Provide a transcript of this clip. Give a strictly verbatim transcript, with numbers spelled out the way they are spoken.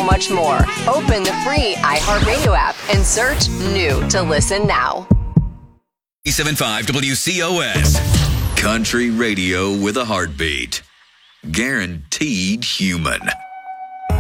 much more. Open the free iHeartRadio app and search New to listen now. seven five W C O S. Country radio with a heartbeat. Guaranteed human.